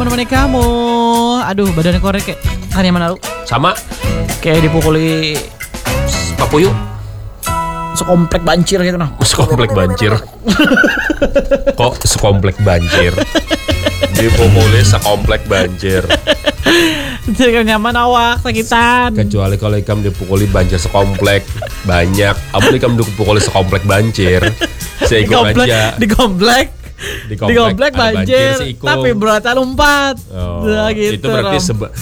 menemani kamu. Aduh, badannya korek kayak hari yang mana lu? Sama Kayak dipukuli Papuyu. sekomplek banjir gitu nah. Sekomplek banjir. Kok sekomplek banjir? Dipukuli sekomplek banjir. Jadi nyaman awak sakitan. Kecuali kalau ikam dipukuli banjir sekomplek banyak. Apalagi ikam dipukuli sekomplek banjir. Saya ikut aja. Di komplek banjir, seikut. tapi beratan 4. Nah, gitu, itu berarti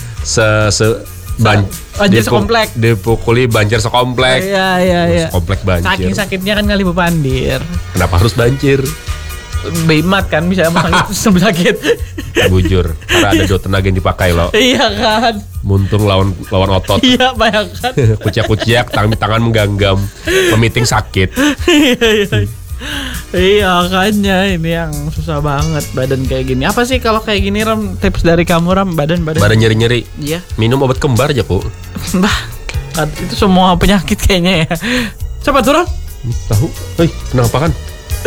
banjir sekomplek. Dipukuli banjir sekomplek. Iya. Sekomplek banjir. Saking sakitnya kan kali bepandir. Kenapa harus banjir? Bemat kan bisa emang itu sakit. Bujur, karena ada dot tenaga yang dipakai loh. Iya kan. Muntung lawan otot. Iya bayangkan. Kuciak tangan menggenggam. Pemiting sakit. Iya makanya ini yang susah banget badan kayak gini. Apa sih kalau kayak gini Ram? Tips dari kamu Ram, badan nyeri-nyeri. Iya. Minum obat kembar aja kok. Bah, itu semua penyakit kayaknya ya. Coba tuh Ram. Tahu? Kenapa kan?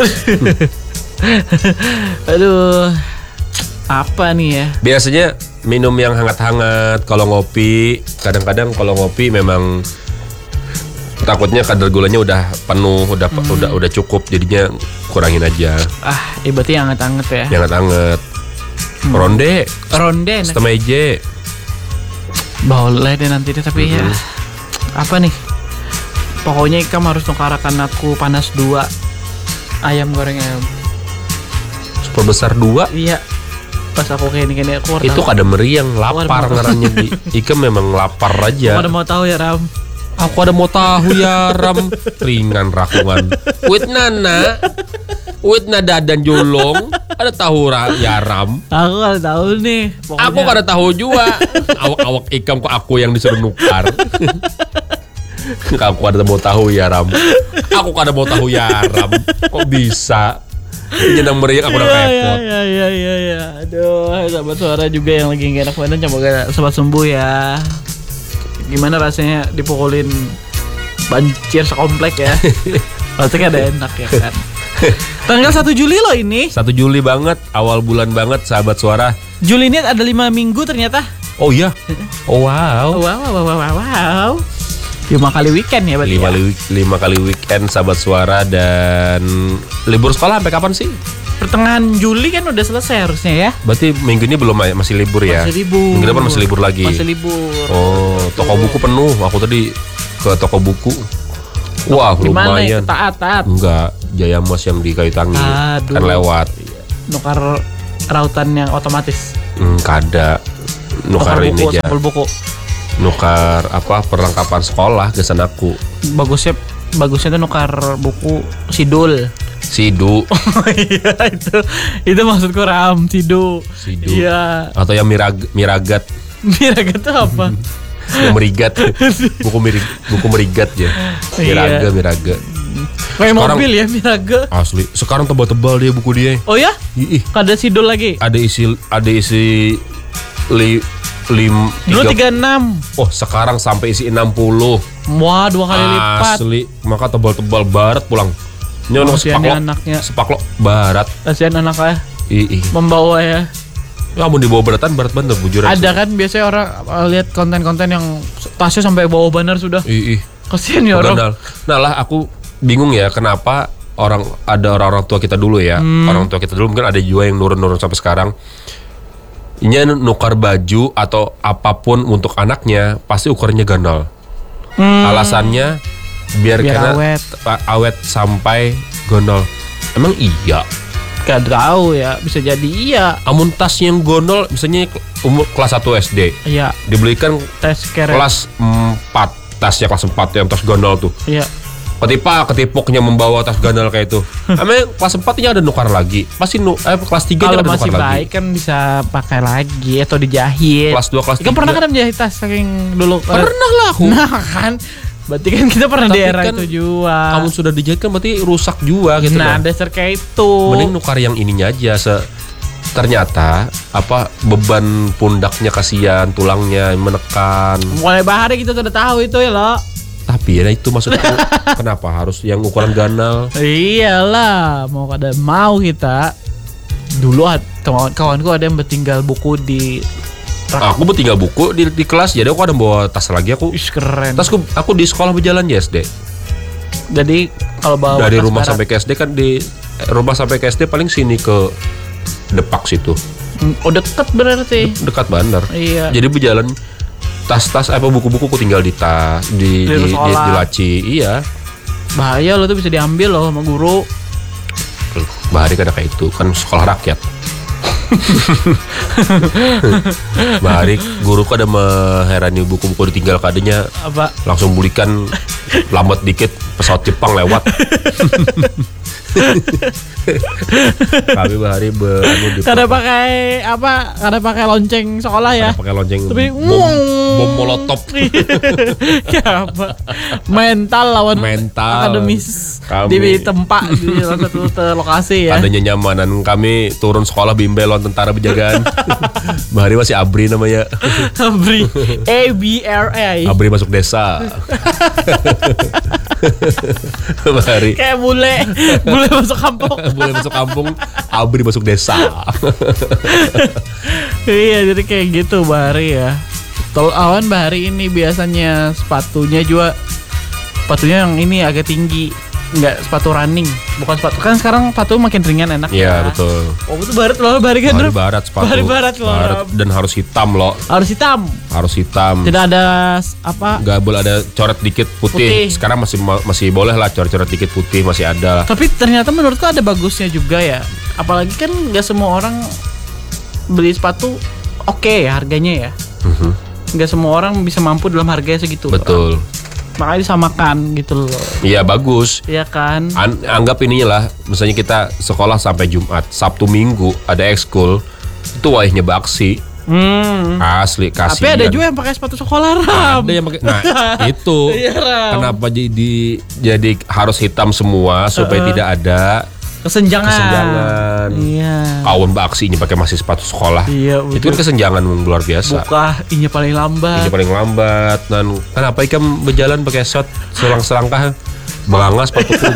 Aduh. Apa nih ya? Biasanya minum yang hangat-hangat. Kalau ngopi, kadang-kadang kalau ngopi memang takutnya kadar gulanya udah penuh, udah cukup, jadinya kurangin aja. Berarti yang hangat-hangat ya. Yang hangat-hangat. Ronde Stemeje. Boleh deh nanti deh, tapi ya apa nih? Pokoknya kamu harus nukarakan aku panas 2 ayam goreng ayam. Super besar 2? Iya. Pas aku kayak ini aku itu kada meriang, lapar ngarannya di. Ika memang lapar aja. Aku ada mau tahu ya Ram. Aku ada mau tahu ya Ram. Ringan rakungan. Wit nada dan jolong. Ada tahu ya Ram. Aku kada tahu nih. Pokoknya. Aku kada tahu juga. Awak ikam kok aku yang disuruh nukar. Aku ada mau tahu ya Ram. Aku kada mau tahu ya Ram. Kok bisa? Jenang meriang aku udah repot. Iya. Aduh, sahabat suara juga yang lagi gak enak badan, coba sobat sembuh ya. Gimana rasanya dipukulin banjir sekomplek ya? Berarti kan ada enak ya kan. Tanggal 1 Juli loh ini. 1 Juli banget, awal bulan banget sahabat suara. Juli ini ada 5 minggu ternyata. Oh iya. Oh wow. Wow. 5 kali weekend ya berarti. 5 kali weekend sahabat suara. Dan libur sekolah sampai kapan sih? Pertengahan Juli kan udah selesai harusnya ya. Berarti minggu ini belum, masih libur ya? Masih libur. Minggu depan masih libur lagi? Masih libur. Oh, toko buku penuh. Aku tadi ke toko buku. Wah, gimana lumayan. Ya? Taat. Enggak, Jaya Mas yang di Kayu Tangi. Kan lewat. Nukar rautan yang otomatis. Kada. Nukar ini aja. Buku. Nukar perlengkapan sekolah kesan aku. Bagusnya tuh nukar buku Sidu. Iya itu maksudku Ram, Sidu. Iya. Atau yang miragat. Miragat itu apa? Yang merigat. Buku merigat ya. Miraga. Kayak mobil ya Miraga. Asli. Sekarang tebal-tebal dia buku dia. Oh ya? Ada Sidu lagi. Ada isi dulu 36. Oh sekarang sampai isi 60. Wah 2 kali lipat. Asli. Maka tebal-tebal barat pulang. Nyono sepaklok barat. Kasihan anaknya. Membawa ya. Ya mau dibawa berat banget bujur. Ada kan biasanya orang lihat konten-konten yang tasnya sampai bawa banner sudah. Kasihan ya orang. Nah lah aku bingung ya kenapa ada orang tua kita dulu ya. Orang tua kita dulu mungkin ada juga yang nurun sampai sekarang. Ini nukar baju atau apapun untuk anaknya pasti ukurannya ganal. Alasannya biar karena awet sampai gondol. Emang iya? Gak tahu ya, bisa jadi iya. Amun tas yang gondol misalnya umur kelas 1 SD. Iya. Dibelikan tas kelas 4, tasnya kelas 4 yang tas gondol tuh. Iya. Ketipuknya membawa tas gondol kayak itu. Emang kelas 4-nya ada nukar lagi. Pasti kelas 3-nya ada nukar lagi. Kalau masih baik kan bisa pakai lagi atau dijahit. Kelas 2, kelas 3. Kan pernah kan menjahit tas saking dulu. Pernah lah aku. Nah kan. Berarti kan kita pernah di era kan itu juga. Kamu sudah dijahit kan berarti rusak juga gitu. Nah, dasar kayak itu. Mending nukar yang ininya aja. Ternyata beban pundaknya kasihan, tulangnya menekan. Mulai bahari kita sudah tahu itu ya lo. Tapi ya itu maksudku. Kenapa harus yang ukuran ganal? Iyalah, mau kita dulu kawanku ada yang bertinggal buku di Aku tinggal buku di kelas, jadi aku ada bawa tas lagi aku. Ih, keren. Tasku aku di sekolah berjalan di SD. Jadi kalau bawa Dari tas rumah berat- sampai ke SD kan rumah sampai ke SD paling sini ke Depak situ. Oh, deket berarti. Dekat bandar. Iya. Jadi berjalan tas-tas buku-buku aku tinggal di tas di sekolah. laci. Iya. Bahaya lo tuh bisa diambil loh sama guru. Bahari kan kayak itu kan sekolah rakyat. Bahari guru kan ada mengherani buku-buku ditinggal kadenya Apa? langsung belikan lambat dikit pesawat Jepang lewat. Kami Bahari di Kada pakai apa? Kada pakai lonceng sekolah ya. pakai lonceng Tapi bom molotov. Ya apa? Mental lawan Mental. akademis Kami. di tempat di salah satu lokasi ya. Adanya nyamanan kami turun sekolah bimbel lawan tentara penjagaan. Bahari masih ABRI namanya. Abri ABRA. ABRI masuk desa. Bahari Kayak bule masuk kampung. boleh masuk kampung, ABRI masuk desa. Iya, jadi kayak gitu Bahari ya. Tol awan Bahari ini biasanya sepatunya yang ini agak tinggi, nggak sepatu running, bukan sepatu kan sekarang sepatu makin ringan enak. Iya ya. betul. Oh itu barat loh, Bahari kan? Bahari Rup? barat sepatu. Bahari barat loh. Dan harus hitam loh. Harus hitam. Harus hitam. Tidak ada apa? Gak boleh ada coret dikit putih. Putih. Sekarang masih boleh lah coret-coret dikit putih masih ada. Tapi ternyata menurutku ada bagusnya juga ya. Apalagi kan nggak semua orang beli sepatu oke ya harganya ya. Nggak semua orang bisa mampu dalam harganya segitu. Betul. Makanya disamakan gitu loh. Iya bagus. Iya kan? Anggap ininya lah, misalnya kita sekolah sampai Jumat, Sabtu Minggu ada ekskul, itu wajahnya baksi. Asli kasihan. Tapi ada juga yang pakai sepatu sekolah Ram. Ada yang pakai. Nah, itu Iya, Ram. kenapa jadi harus hitam semua supaya tidak ada kesenjangan. Iya. Kawan baksinya pakai masih sepatu sekolah. Iya, Itu kan kesenjangan luar biasa. Buka inya paling lambat. Ini paling lambat dan kenapa ikan berjalan pakai shot selang-selangkah berangas sepatu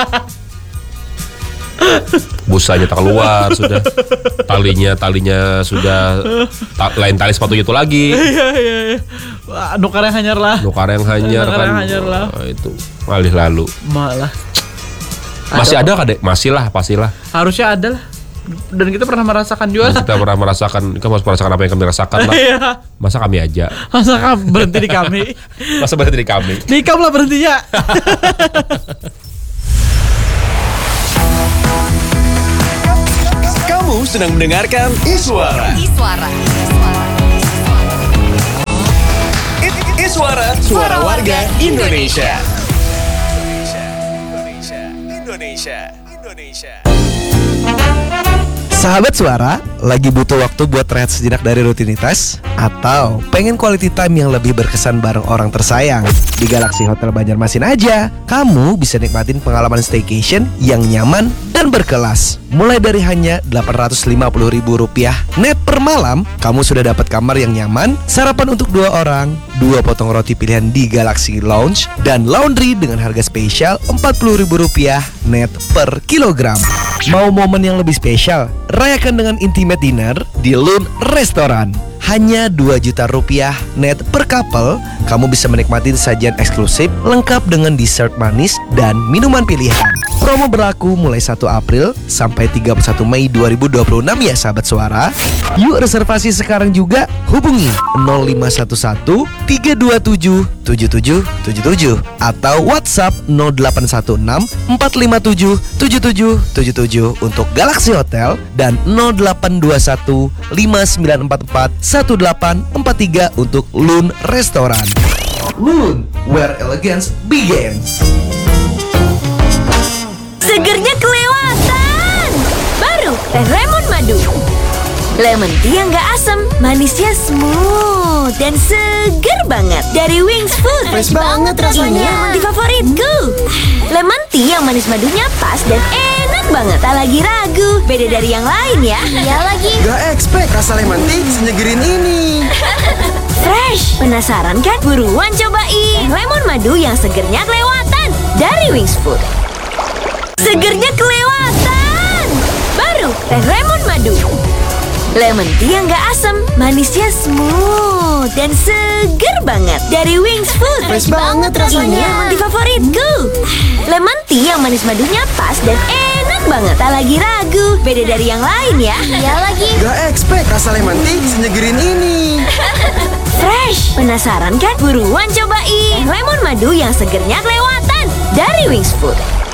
busanya tak keluar sudah, talinya sudah lain tali sepatunya itu lagi, Iya. Wah, nukar yang hanyar lah. nukar yang hanyar Nukar kan. yang hanyar lah. Oh, itu malih lalu Malah. masih ada kadek, masih lah pastilah. Harusnya ada lah. Dan kita pernah merasakan juga lah. Kita pernah merasakan, kamu harus merasakan apa yang kami rasakan lah. Iya. Masa kami aja, Masa kamu berhenti di kami? masa berarti di kami. Di kamu lah berhentinya. Kamu sedang mendengarkan Iswara. Iswara, suara warga Indonesia. Sahabat Suara, lagi butuh waktu buat rehat sejenak dari rutinitas? Atau pengen quality time yang lebih berkesan bareng orang tersayang? Di Galaxy Hotel Banjarmasin aja, kamu bisa nikmatin pengalaman staycation yang nyaman dan berkelas. Mulai dari hanya Rp850.000 net per malam, kamu sudah dapat kamar yang nyaman, sarapan untuk 2 orang, 2 potong roti pilihan di Galaxy Lounge, dan laundry dengan harga spesial Rp40.000 net per kilogram. Mau momen yang lebih spesial? Rayakan dengan intimate dinner di Loon Restoran. Hanya Rp2 juta net per couple, kamu bisa menikmati sajian eksklusif lengkap dengan dessert manis dan minuman pilihan. Promo berlaku mulai 1 April sampai 31 Mei 2026 ya sahabat Suara. Yuk reservasi sekarang juga, hubungi 0511 327 7777 atau WhatsApp 0816 457 7777 untuk Galaxy Hotel dan 0821 5944 1843 untuk Loon Restoran. Loon, where elegance begins. Segernya kelewatan. Baru teh lemon madu. Lemon tea yang gak asam, manisnya smooth dan seger banget. Dari Wings Food. Fresh banget rasanya. Ini lemon tea favoritku. Lemon tea yang manis madunya pas dan enak banget. Tak lagi ragu, beda dari yang lain ya. Iya lagi. Gak expect rasa lemon tea senyegerin ini. Fresh. Penasaran kan? Buruan cobain. Lemon madu yang segernya kelewatan. Dari Wings Food. Segernya kelewatan. Baru teh lemon madu. Lemon tea yang gak asam, manisnya smooth dan seger banget dari Wings Food. Fresh banget rasanya. Ini lemon tea favoritku. Lemon tea yang manis madunya pas dan enak banget. Tak lagi ragu, beda dari yang lain ya. Iya lagi. Gak expect rasa lemon tea senyegerin ini. Fresh. Penasaran kan? Buruan cobain lemon madu yang segernya kelewatan dari Wings Food.